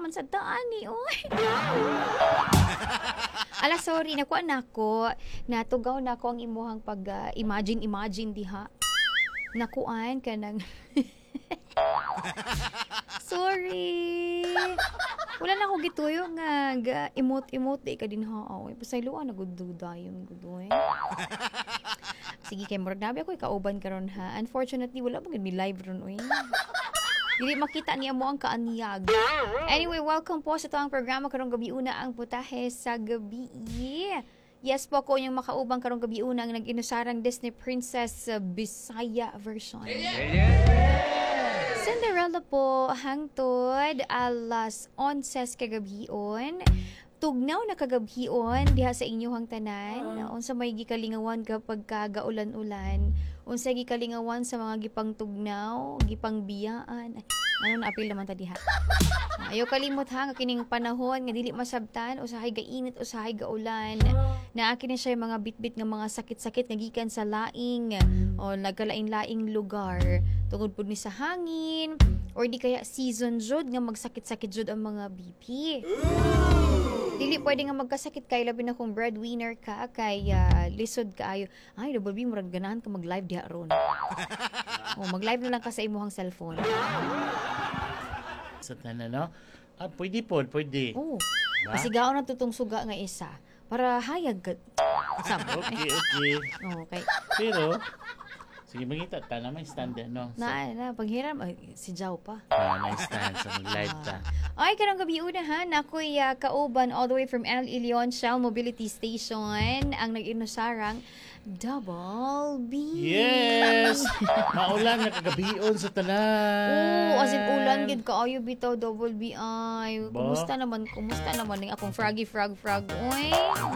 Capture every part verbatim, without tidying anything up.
man sa daan ni oy. Ala sorry, nakuha na ko. Natugaw na ko ang imuhang pag uh, imagine imagine diha. Nakuan ka nang sorry. Wala na ako gituyo nga ga emote-emote di ka din ha. Oy, pasayloan na gud dayon gud oy. Sige kay murag nabi ako ikauban karon ha. Unfortunately wala mo gid mi live ron oy. Dili makita niya mo ang kaaniyag. Anyway, welcome po sa tawang programa karong gabi una ang putahe sa gabi. Yes po ko yung makaubang karong gabi una ang nag-inusarang Disney Princess uh, Bisaya version. Cinderella po hangtod alas onses kagabion. Tugnaw na kagabion diha sa inyong tanan. Unsa may gikalingawan kapag kagaulan-ulan. Unsa gikalingawan sa mga gipang tugnaw, gipang biyaan. Ano na apil naman ta diha. Ayaw kalimot ha nga kining panahon nga dili masabtan usahay gainit usahay gaulan. Naa kini siya mga bitbit nga mga sakit-sakit nga gikan sa laing o nagkalain-laing lugar tungod pud ni sa hangin or di kaya season jud nga magsakit-sakit jud ang mga B P. Dili pwede nga magkasakit kay labi na kung breadwinner ka kay uh, lisod kaayo. Ay, double B murag ganahan ka mag-live diha ron. O mag-live na lang ka sa imong cellphone. Sa tanan no? Ah, pwede po, pwede. Oo. Pasigaon na tutong suga nga isa para hayag ka. Sama. Okay, okay. Okay. Pero sige, magita ta na may stand no. So, Na, na paghiram ay, si Jao pa. ah, na stand sa mag-live ta. Ay, karong gabi una ha, nakoy uh, kauban all the way from El Ilion Shell Mobility Station ang nag-inusarang Double B. Yes! Maulan na kagabion sa tanan. Oo, as in ulan gid kaayo bitaw double B ay. Ba? Kumusta naman? Kumusta naman ning akong froggy frog frog oy?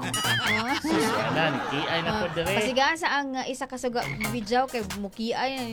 Ah. Susanan, kiay na po dire. Pasigasa ang uh, isa ka suga bidyaw kay mukiay.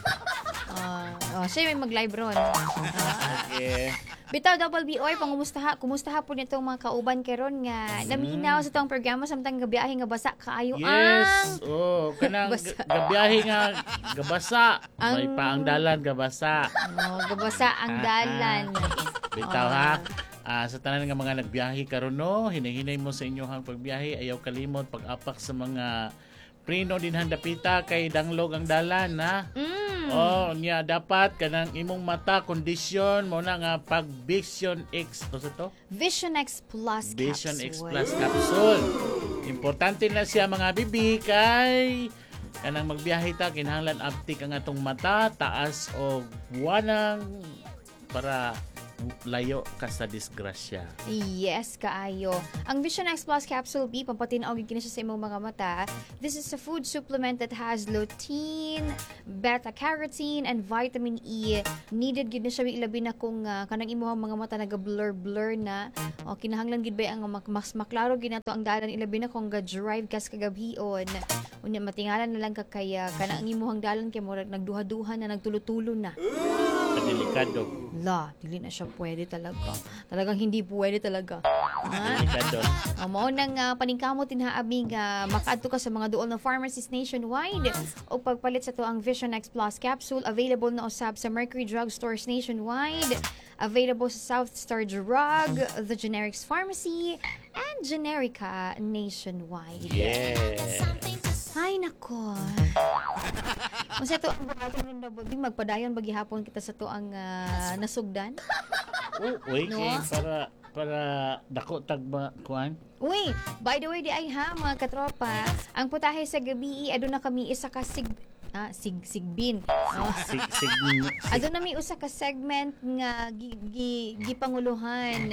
Ah, uh, siya may mag-live ron. Ah. Okay. Bitaw double B oy, pangumustaha, kumustaha po nitong mga kauban karon nga naminaw sa tong programa samtang gabiyahe nga basa kaayo Yes. ang Oh, kanang Basa. ga- gabiyahe nga gabasa. May Ang- paangdalan gabasa. oh, gabasa ang dalan. Bitaw ha. Ah, sa tanan nga mga nagbiyahe karon no, hinahinay mo sa inyong pagbiyahe, ayaw kalimot pag-apak sa mga preno din handapita kay danglog ang dalan ha. Mm. Oh, niya dapat kanang imong mata kondisyon mo na nga pag Vision X to sa to. Vision X Plus Vision capsule. X Plus capsule. Importante na siya mga bibi kay kanang magbiyahe ta kinahanglan aptik ang atong mata taas o buwanang para layo ka sa disgrasya. Yes, kaayo. Ang Vision X Plus Capsule B, pampatinaw gid kini siya sa imong mga mata. This is a food supplement that has lutein, beta-carotene, and vitamin E. Needed gid na siya ilabi na kung uh, kanang imong mga mata naga-blur-blur na. O kinahanglan gid ba ang mas maklaro gid nato ang dalan ilabi na kung ga-drive kas kagabion. Unya matingalan na lang ka kaya kanang imong dalan kay murag nagduha-duha na nagtulo-tulo na. Delikado. La, dili na siya pwede talaga. Talagang hindi pwede talaga. Ha? Delikado. O, mao nang uh, paningkamot tinhaabing uh, makaadto ka sa mga duol na pharmacies nationwide o pagpalit sa to ang Vision X Plus capsule available na usab sa Mercury Drug Stores nationwide, available sa South Star Drug, the Generics Pharmacy, and Generica nationwide. Yeah. Ay nako. Unsa to ang bago na big magpadayon bagihapon kita sa to ang uh, nasugdan? Oh, wait, No? eh, para para dako tagba kuan. Uy, by the way di ay ha mga katropa, ang putahe sa gabi aduna kami isa ka sig ah, sig sigbin. Oh. Sig sig Aduna mi usa ka segment nga gi, gi, gipanguluhan.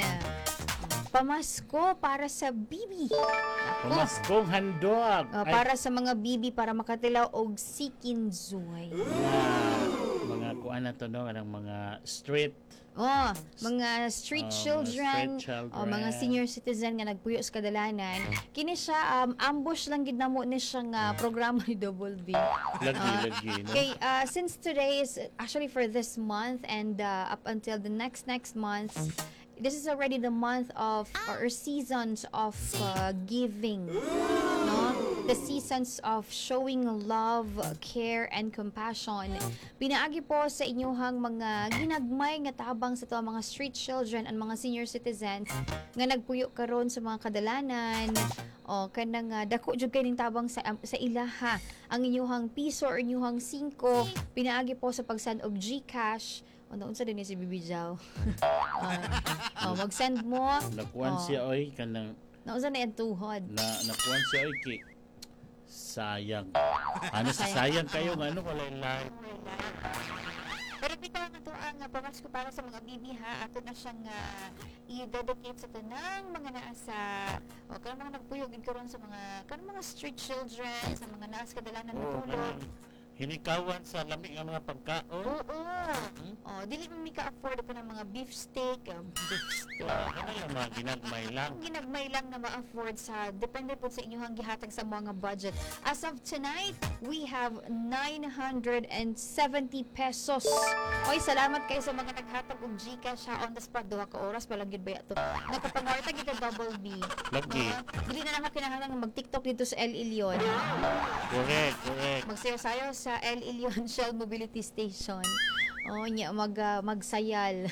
Pamasko para sa bibi. Pamaskong handog. Uh, Ay, para sa mga bibi para makatilaw og sikinzoy. mga, mga kuan na to no, kanang mga street Oh, mga street Oh, mga children, street children. oh, mga senior citizen nga nagpuyo sa kadalanan. Kini siya um, ambush lang gid namo ni siya nga programa ni Double B. lagi Ah, lagi no. Okay, uh, since today is actually for this month and uh, up until the next next month, this is already the month of or seasons of uh, giving, no? the seasons of showing love, care, and compassion. Pinaagi po sa inyuhang mga ginagmay nga tabang sa to mga street children and mga senior citizens nga nagpuyo karon sa mga kadalanan. O kanang uh, dako jud kay ning tabang sa um, sa ilaha ang inyuhang piso or inyuhang singko pinaagi po sa pagsend og GCash. Ano unsa din ni si Bibijaw? uh, oh, mag-send mo. Nakuan Oh. siya oy kanang Naunsa na yung tuhod. na nakuan siya oy ki sayang. Ano sa sayang kayo nga ano wala live. Pero bitaw nga to ang uh, pamasko para sa mga bibi ha. Ato na siyang uh, i-dedicate sa tanang mga naa sa o kanang mga nagpuyog gid karon sa mga kanang mga street children sa mga naa sa kadalanan Oh, natulog. hinikawan sa lamig nga mga pagkaon. Oo. Oh, dili man mi ka-afford pa ng mga beef steak, um, beef steak. Ano lang mga ginagmay lang. Ang ginagmay lang na ma-afford sa depende po sa inyong gihatag sa mga budget. As of tonight, we have nine hundred seventy pesos. Oy, salamat kayo sa mga naghatag og GCash ha on the spot duha ka oras pa lang gid ba to. Nakapangarta gid ka double B. Lagi. Ah, dili na lang ka kinahanglan mag-TikTok dito sa El Ilion. Correct, correct. Magsayo-sayo sa El Ilion Shell Mobility Station. Oh, nya mag uh, magsayal.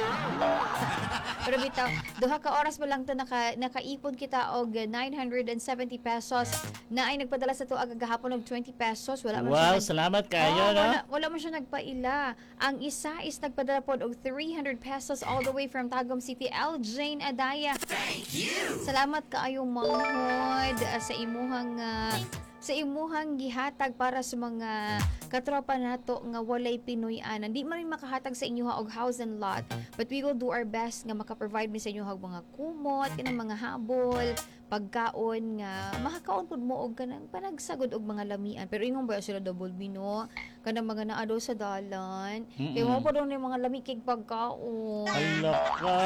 Pero bitaw, duha ka oras pa lang to naka nakaipon kita og nine hundred seventy pesos na ay nagpadala sa to aga gahapon og twenty pesos. Wala man Wow, siya. salamat nag- kayo, Oo, no? wala, wala mo siya nagpaila. Ang isa is nagpadala pod og three hundred pesos all the way from Tagum City, L. Jane Adaya. Thank you. Salamat kaayo manghod uh, sa imuhang uh, sa imuhang gihatag para sa mga katropa nato nga walay Pinoy-anan. Di man rin makahatag sa inyo og house and lot, but we will do our best nga maka-provide mi sa inyo og mga kumot, kanang mga habol, pagkaon nga makakaon pud mo og kanang panagsagod og mga lamian. Pero ingon ba sila double bino kanang mga naa daw sa dalan. Kay mo pa daw ni mga lami kay pagkaon. Hala ka.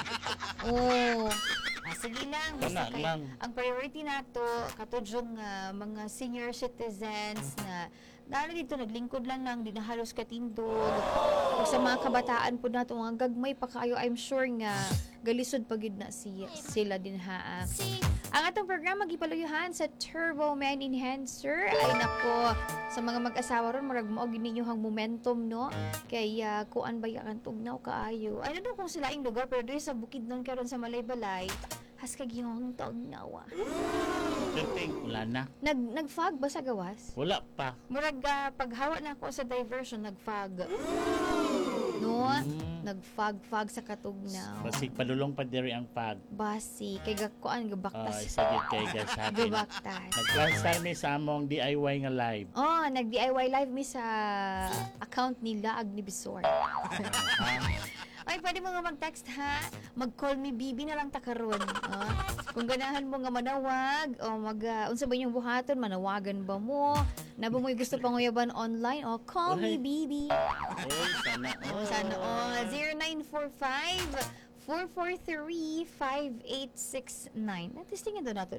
Oh. Ah, sige lang, basta Kana kay, lang. ang priority nato katudjong nga mga senior citizens na dahil dito naglingkod lang lang di na halos katindog o sa mga kabataan po nato mga gagmay pa kayo, I'm sure nga galisod pagid na si, sila din ha. Ang atong programa gipaluyuhan sa Turbo Man Enhancer ay nako sa mga mag-asawa ron marag mo og ninyong momentum no kay uh, kuan ba yan tugnaw kaayo. Ay ano kung sila ing lugar pero diri sa bukid nun karon sa Malaybalay has kagihong tugnaw. Ting wala na. Nag nagfog ba sa gawas? Wala pa. Murag uh, paghawa na ako sa diversion nagfog. No? Mm. Nagfog-fog sa katugnaw. Basig padulong pa diri ang pag. Basi kay gakuan Ay, gabaktas. sagid kay guys sa atin. Gabaktas. Nag-last time mi sa among D I Y nga live. Oh, nag-D I Y live mi sa account nila Agni Bisor. Ay, pwede mo nga mag-text ha. Mag-call me Bibi na lang ta karon. Ah, kung ganahan mo nga manawag o mag uh, unsa ba yung buhaton manawagan ba mo? Na ba mo gusto panguyaban online o call me Alright. Bibi. Oy, sana. Oh, sana oh zero nine four five four four three five eight six nine. Natistingin doon nato